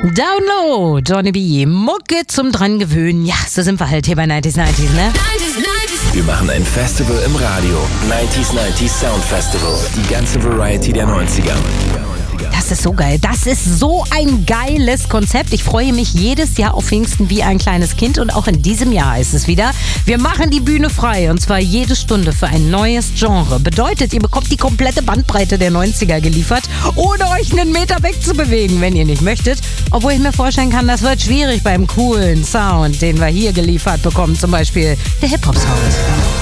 Download, Johnny B. Mucke zum dran gewöhnen. Ja, so sind wir halt hier bei 90s, ne? Wir machen ein Festival im Radio. 90s Sound Festival. Die ganze Variety der 90er. Das ist so geil. Das ist so ein geiles Konzept. Ich freue mich jedes Jahr auf Pfingsten wie ein kleines Kind und auch in diesem Jahr ist es wieder. Wir machen die Bühne frei und zwar jede Stunde für ein neues Genre. Bedeutet, ihr bekommt die komplette Bandbreite der 90er geliefert, ohne euch einen Meter wegzubewegen, wenn ihr nicht möchtet. Obwohl ich mir vorstellen kann, das wird schwierig beim coolen Sound, den wir hier geliefert bekommen. Zum Beispiel der Hip-Hop-Sound.